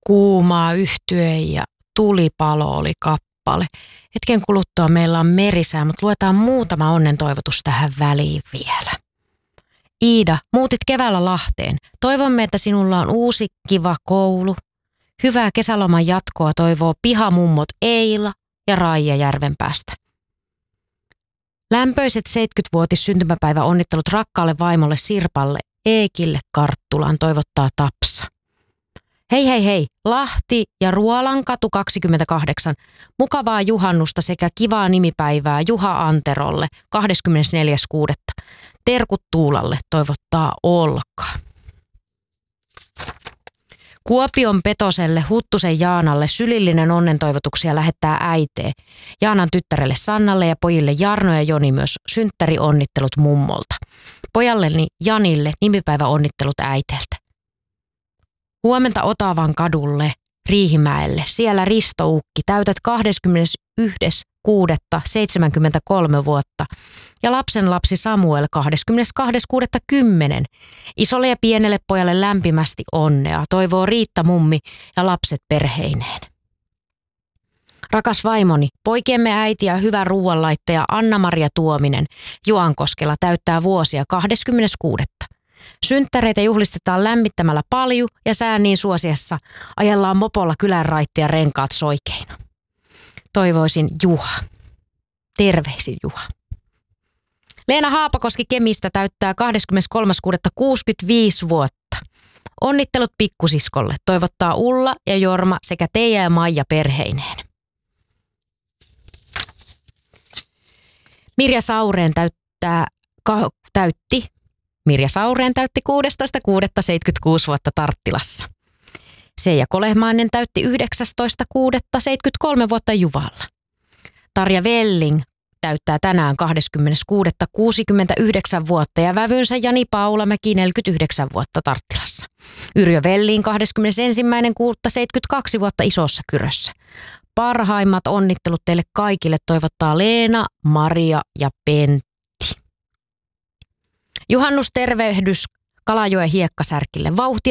Kuumaa yhtye ja tulipalo oli kappale. Hetken kuluttua meillä on merisää, mutta luetaan muutama onnentoivotus tähän väliin vielä. Iida, muutit keväällä Lahteen. Toivomme, että sinulla on uusi kiva koulu. Hyvää kesäloman jatkoa toivoo pihamummot Eila ja Raija Järvenpäästä. Lämpöiset 70-vuotis syntymäpäivä onnittelut rakkaalle vaimolle Sirpalle Eekille Karttulaan toivottaa Tapsa. Hei hei hei, Lahti ja Ruolankatu 28. Mukavaa juhannusta sekä kivaa nimipäivää Juha Anterolle 24.6. Terkut Tuulalle toivottaa Olka. Kuopion Petoselle Huttusen Jaanalle sylillinen onnentoivotuksia lähettää äitee. Jaanan tyttärelle Sannalle ja pojille Jarno ja Joni myös synttärionnittelut mummolta. Pojalleni Janille nimipäiväonnittelut äiteltä. Huomenta Otavan kadulle Riihimäelle. Siellä Risto Ukki, täytät 21.6.73 vuotta. Ja lapsen lapsi Samuel 22.6.10. Isolle ja pienelle pojalle lämpimästi onnea. Toivoo Riitta mummi ja lapset perheineen. Rakas vaimoni, poikiemme äiti ja hyvä ruuanlaittaja Anna-Maria Tuominen Juankoskella täyttää vuosia 26. Synttäreitä juhlistetaan lämmittämällä palju ja sään niin suosiassa ajellaan mopolla kylän raitti ja renkaat soikeina. Toivoisin Juha. Terveisin Juha. Leena Haapakoski Kemistä täyttää 23.6.65 vuotta. Onnittelut pikkusiskolle. Toivottaa Ulla ja Jorma sekä Teija ja Maija perheineen. Mirja Saureen täytti 16.6.76 vuotta Tarttilassa. Seija Kolehmainen täytti 19.6.73 vuotta Juvalla. Tarja Velling täyttää tänään 20.6.69 vuotta ja vävynsä Jani Paulamäki 49 vuotta Tarttilassa. Yrjö Velling 21.6.72 vuotta Isossa Kyrössä. Parhaimmat onnittelut teille kaikille toivottaa Leena, Maria ja Pentti. Juhannustervehdys Kalajoen Hiekkasärkille. Vauhtia